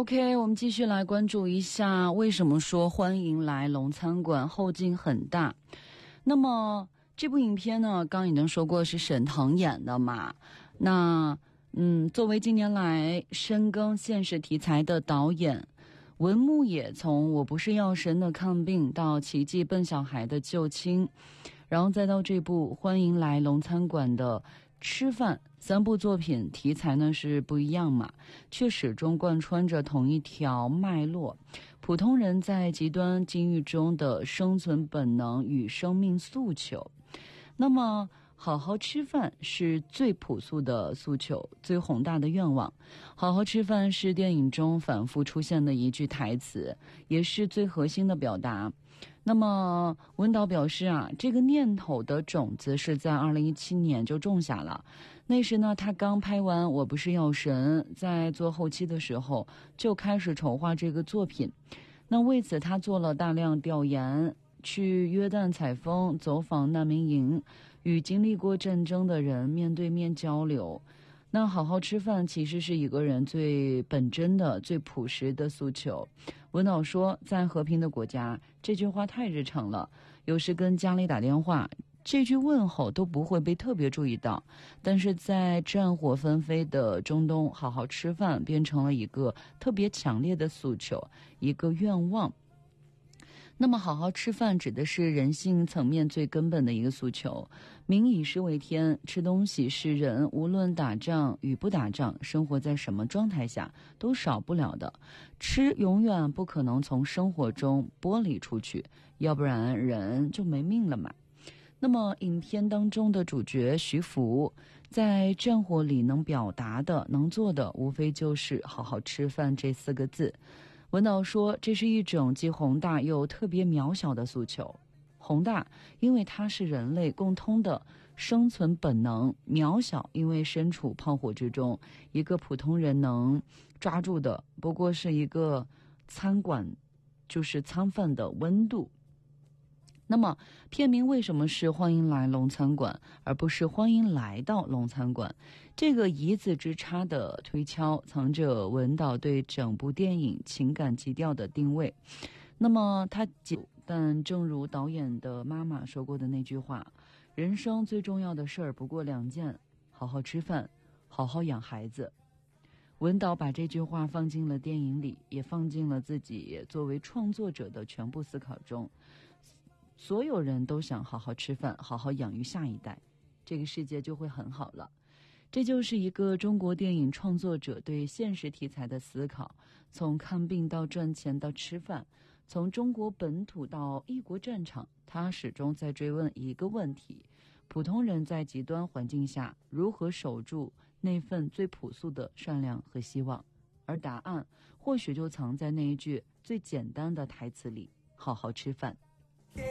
OK， 我们继续来关注一下为什么说欢迎来龙餐馆后劲很大。那么这部影片呢，刚已经说过是沈腾演的嘛。那作为近年来深耕现实题材的导演，文牧野从我不是药神的看病到奇迹笨小孩的救亲，然后再到这部欢迎来龙餐馆的吃饭，三部作品题材呢是不一样嘛，却始终贯穿着同一条脉络，普通人在极端境遇中的生存本能与生命诉求。那么好好吃饭是最朴素的诉求，最宏大的愿望。好好吃饭是电影中反复出现的一句台词，也是最核心的表达。那么文导表示这个念头的种子是在2017年就种下了。那时呢，他刚拍完《我不是药神》，在做后期的时候就开始筹划这个作品。那为此他做了大量调研，去约旦采风，走访难民营，与经历过战争的人面对面交流。那好好吃饭其实是一个人最本真的、最朴实的诉求。文导说，在和平的国家，这句话太日常了，有时跟家里打电话，这句问候都不会被特别注意到，但是在战火纷飞的中东，好好吃饭变成了一个特别强烈的诉求，一个愿望。那么好好吃饭指的是人性层面最根本的一个诉求，民以食为天，吃东西是人无论打仗与不打仗，生活在什么状态下都少不了的，吃永远不可能从生活中剥离出去，要不然人就没命了嘛。那么影片当中的主角徐福在战火里能表达的能做的无非就是好好吃饭这4个字。文导说，这是一种既宏大又特别渺小的诉求。宏大因为它是人类共通的生存本能，渺小因为身处炮火之中，一个普通人能抓住的不过是一个餐馆，就是餐饭的温度。那么片名为什么是欢迎来龙餐馆，而不是欢迎来到龙餐馆？这个一字之差的推敲，藏着文导对整部电影情感基调的定位。那么但正如导演的妈妈说过的那句话，人生最重要的事儿不过2件，好好吃饭，好好养孩子。文导把这句话放进了电影里，也放进了自己作为创作者的全部思考中。所有人都想好好吃饭，好好养育下一代，这个世界就会很好了。这就是一个中国电影创作者对现实题材的思考，从看病到赚钱到吃饭，从中国本土到异国战场，他始终在追问一个问题：普通人在极端环境下如何守住那份最朴素的善良和希望？而答案或许就藏在那一句最简单的台词里：好好吃饭。